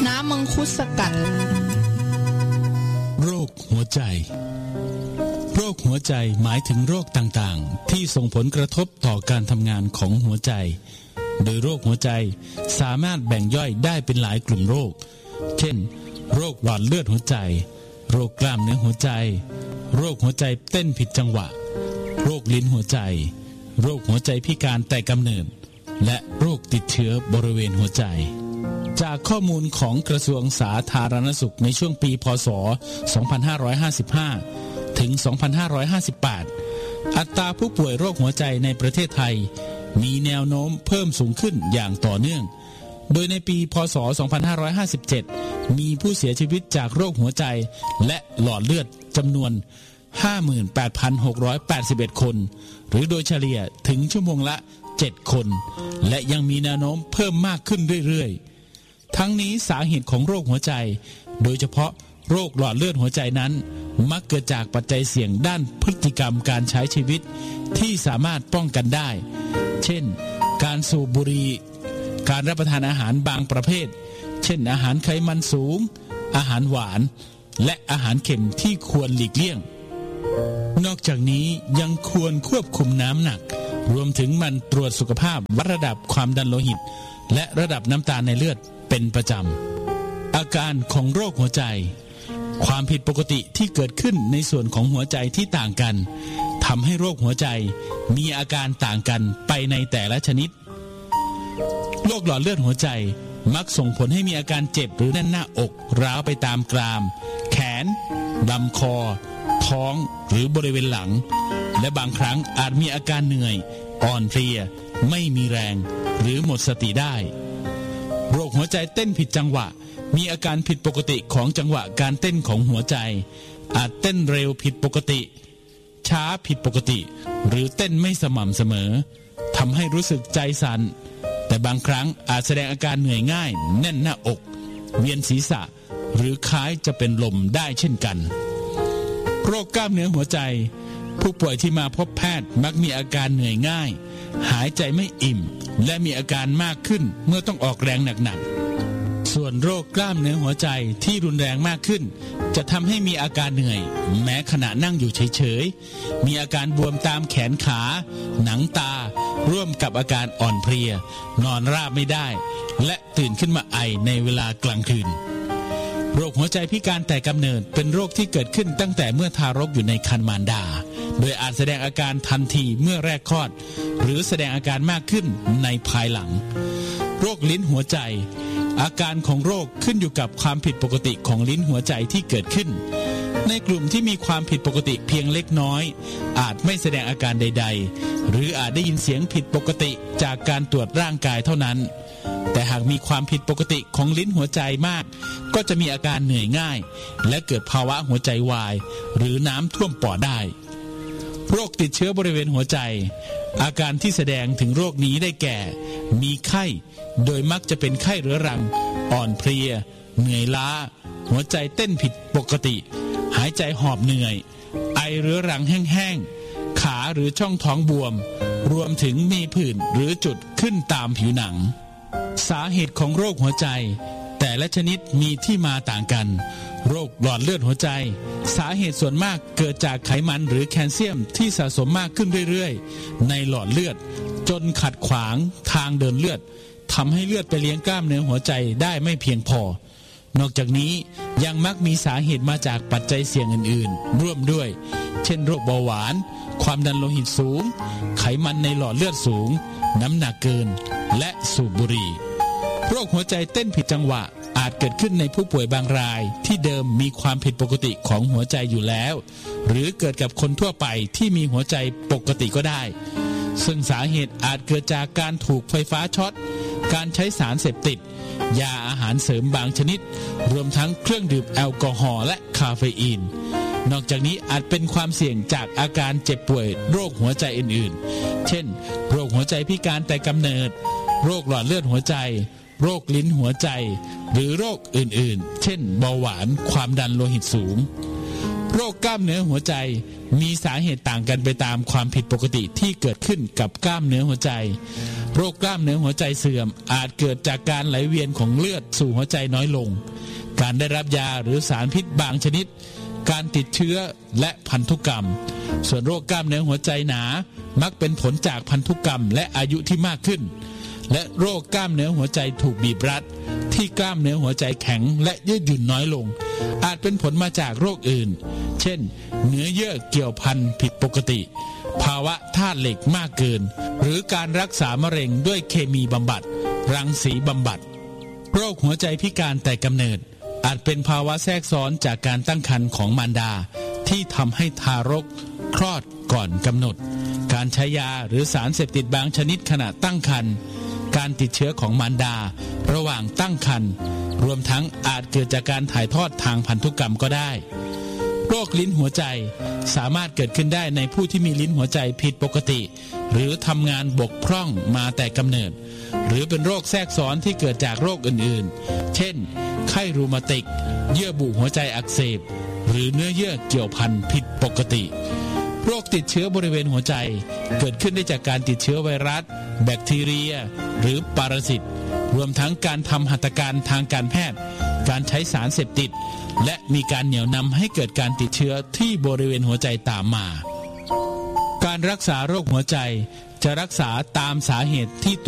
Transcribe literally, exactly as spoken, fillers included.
น้ำมังคุดสกัดโรคหัวใจโรคหัวใจหมายถึงโรคต่างๆที่ส่งผลกระทบต่อการทำงานของหัวใจโดยโรคหัวใจสามารถแบ่งย่อยได้เป็นหลายกลุ่มโรคเช่นโรคหลอดเลือดหัวใจโรคกล้ามเนื้อหัวใจโรคหัวใจเต้นผิดจังหวะโรคลิ้นหัวใจโรคหัวใจพิการแต่กำเนิดและโรคติดเชื้อบริเวณหัวใจจากข้อมูลของกระทรวงสาธารณสุขในช่วงปีพ.ศ. สองพันห้าร้อยห้าสิบห้า ถึง สองพันห้าร้อยห้าสิบแปด อัตราผู้ป่วยโรคหัวใจในประเทศไทยมีแนวโน้มเพิ่มสูงขึ้นอย่างต่อเนื่องโดยในปีพ.ศ. สองพันห้าร้อยห้าสิบเจ็ด มีผู้เสียชีวิตจากโรคหัวใจและหลอดเลือดจำนวน ห้าหมื่นแปดพันหกร้อยแปดสิบเอ็ด คนหรือโดยเฉลี่ยถึงชั่วโมงละเจ็ดคนและยังมีแนวโน้มเพิ่มมากขึ้นเรื่อยๆทั้งนี้สาเหตุของโรคหัวใจโดยเฉพาะโรคหลอดเลือดหัวใจนั้นมักเกิดจากปัจจัยเสี่ยงด้านพฤติกรรมการใช้ชีวิตที่สามารถป้องกันได้เช่นการสูบบุหรี่การรับประทานอาหารบางประเภทเช่นอาหารไขมันสูงอาหารหวานและอาหารเค็มที่ควรหลีกเลี่ยงนอกจากนี้ยังควรควบคุมน้ำหนักรวมถึงหมั่นตรวจสุขภาพวัดระดับความดันโลหิตและระดับน้ำตาลในเลือดเป็นประจำอาการของโรคหัวใจความผิดปกติที่เกิดขึ้นในส่วนของหัวใจที่ต่างกันทำให้โรคหัวใจมีอาการต่างกันไปในแต่ละชนิดโรคหลอดเลือดหัวใจมักส่งผลให้มีอาการเจ็บหรือแน่นหน้าอกร้าวไปตามกรามแขนลำคอท้องหรือบริเวณหลังและบางครั้งอาจมีอาการเหนื่อยอ่อนเพลียไม่มีแรงหรือหมดสติได้โรคหัวใจเต้นผิดจังหวะมีอาการผิดปกติของจังหวะการเต้นของหัวใจอาจเต้นเร็วผิดปกติช้าผิดปกติหรือเต้นไม่สม่ำเสมอทำให้รู้สึกใจสั่นแต่บางครั้งอาจแสดงอาการเหนื่อยง่ายแน่นหน้าอกเวียนศีรษะหรือคล้ายจะเป็นลมได้เช่นกันโรคกล้ามเนื้อหัวใจผู้ป่วยที่มาพบแพทย์มักมีอาการเหนื่อยง่ายหายใจไม่อิ่มและมีอาการมากขึ้นเมื่อต้องออกแรงหนักๆส่วนโรคกล้ามเนื้อหัวใจที่รุนแรงมากขึ้นจะทำให้มีอาการเหนื่อยแม้ขณะนั่งอยู่เฉยๆมีอาการบวมตามแขนขาหนังตาร่วมกับอาการอ่อนเพลียนอนราบไม่ได้และตื่นขึ้นมาไอในเวลากลางคืนโรคหัวใจพิการแต่กำเนิดเป็นโรคที่เกิดขึ้นตั้งแต่เมื่อทารกอยู่ในครรภ์มารดาโดยอาจแสดงอาการทันทีเมื่อแรกคลอดหรือแสดงอาการมากขึ้นในภายหลังโรคลิ้นหัวใจอาการของโรคขึ้นอยู่กับความผิดปกติของลิ้นหัวใจที่เกิดขึ้นในกลุ่มที่มีความผิดปกติเพียงเล็กน้อยอาจไม่แสดงอาการใดๆหรืออาจได้ยินเสียงผิดปกติจากการตรวจร่างกายเท่านั้นแต่หากมีความผิดปกติของลิ้นหัวใจมากก็จะมีอาการเหนื่อยง่ายและเกิดภาวะหัวใจวายหรือน้ำท่วมปอดได้โรคติดเชื้อบริเวณหัวใจอาการที่แสดงถึงโรคนี้ได้แก่มีไข้โดยมักจะเป็นไข้เรื้อรังอ่อนเพลียเหนื่อยล้าหัวใจเต้นผิดปกติหายใจหอบเหนื่อยไอเรื้อรังแห้งๆขาหรือช่องท้องบวมรวมถึงมีผื่นหรือจุดขึ้นตามผิวหนังสาเหตุของโรคหัวใจแต่ละชนิดมีที่มาต่างกันโรคหลอดเลือดหัวใจสาเหตุส่วนมากเกิดจากไขมันหรือแคลเซียมที่สะสมมากขึ้นเรื่อยๆในหลอดเลือดจนขัดขวางทางเดินเลือดทำให้เลือดไปเลี้ยงกล้ามเนื้อหัวใจได้ไม่เพียงพอนอกจากนี้ยังมักมีสาเหตุมาจากปัจจัยเสี่ยงอื่นๆร่วมด้วยเช่นโรคเบาหวานความดันโลหิตสูงไขมันในหลอดเลือดสูงน้ำหนักเกินและสูบบุหรี่โรคหัวใจเต้นผิดจังหวะอาจเกิดขึ้นในผู้ป่วยบางรายที่เดิมมีความผิดปกติของหัวใจอยู่แล้วหรือเกิดกับคนทั่วไปที่มีหัวใจปกติก็ได้ซึ่งสาเหตุอาจเกิดจากการถูกไฟฟ้าช็อตการใช้สารเสพติดยาอาหารเสริมบางชนิดรวมทั้งเครื่องดื่มแอลกอฮอล์และคาเฟอีนนอกจากนี้อาจเป็นความเสี่ยงจากอาการเจ็บป่วยโรคหัวใจอื่นๆเช่นโรคหัวใจพิการแต่กำเนิดโรคหลอดเลือดหัวใจโรคลิ้นหัวใจหรือโรคอื่นๆเช่นเบาหวานความดันโลหิตสูงโรคกล้ามเนื้อหัวใจมีสาเหตุต่างกันไปตามความผิดปกติที่เกิดขึ้นกับกล้ามเนื้อหัวใจโรคกล้ามเนื้อหัวใจเสื่อมอาจเกิดจากการไหลเวียนของเลือดสู่หัวใจน้อยลงการได้รับยาหรือสารพิษบางชนิดการติดเชื้อและพันธุกรรมส่วนโรคกล้ามเนื้อหัวใจหนามักเป็นผลจากพันธุกรรมและอายุที่มากขึ้นและโรคกล้ามเนื้อหัวใจถูกบีบรัดที่กล้ามเนื้อหัวใจแข็งและยืดหยุ่นน้อยลงอาจเป็นผลมาจากโรคอื่นเช่นเนื้อเยื่อเกี่ยวพันผิดปกติภาวะธาตุเหล็กมากเกินหรือการรักษามะเร็งด้วยเคมีบำบัดรังสีบำบัดโรคหัวใจพิการแต่กำเนิดอาจเป็นภาวะแทรกซ้อนจากการตั้งครรภ์ของมารดาที่ทำให้ทารกคลอดก่อนกำหนดการใช้ยาหรือสารเสพติดบางชนิดขณะตั้งครรภ์การติดเชื้อของมารดาระหว่างตั้งครรภ์รวมทั้งอาจเกิดจากการถ่ายทอดทางพันธุกรรมก็ได้โรคลิ้นหัวใจสามารถเกิดขึ้นได้ในผู้ที่มีลิ้นหัวใจผิดปกติหรือทำงานบกพร่องมาแต่กำเนิดหรือเป็นโรคแทรกซ้อนที่เกิดจากโรคอื่นๆเช่นไข้รูมาติกเยื่อบุหัวใจอักเสบหรือเนื้อเยื่อเกี่ยวพันผิดปกติโรคติดเชื้อบริเวณหัวใจเกิดขึ้นได้จากการติดเชื้อไวรัสแบคทีเรียหรือปรสิตรวมทั้งการทำหัตถการทางการแพทย์การใช้สารเสพติดและมีการเหนี่ยวนำให้เกิดการติดเชื้อที่บริเวณหัวใจตามมาการรักษาโรคหัวใจจะรักษาตามสาเหตุที่